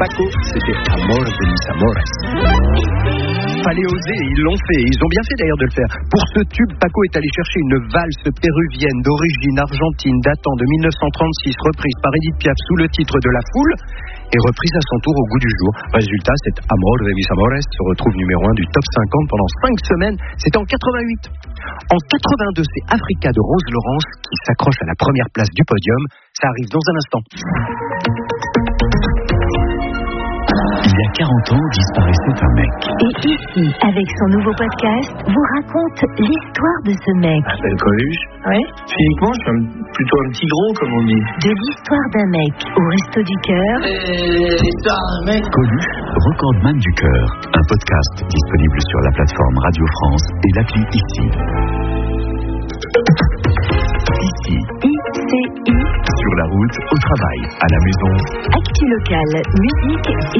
Paco, c'était Amor de mis amores. Fallait oser, ils l'ont fait. Ils ont bien fait d'ailleurs de le faire. Pour ce tube, Paco est allé chercher une valse péruvienne d'origine argentine datant de 1936, reprise par Edith Piaf sous le titre de La Foule, et reprise à son tour au goût du jour. Résultat, cet Amor de mis amores se retrouve numéro 1 du top 50 pendant 5 semaines. C'était en 88. En 82, c'est Africa de Rose Laurence qui s'accroche à la première place du podium. Ça arrive dans un instant. Il y a 40 ans, disparaissait un mec. Et ici, avec son nouveau podcast, vous raconte l'histoire de ce mec. Je m'appelle Coluche. Oui. Physiquement, je suis plutôt un petit gros, comme on dit. De l'histoire d'un mec au Resto du Cœur. L'histoire d'un mec. Coluche, recordman du cœur. Un podcast disponible sur la plateforme Radio France et l'appli ICI. ICI. ICI. Sur la route, au travail, à la maison. Actu locale, musique et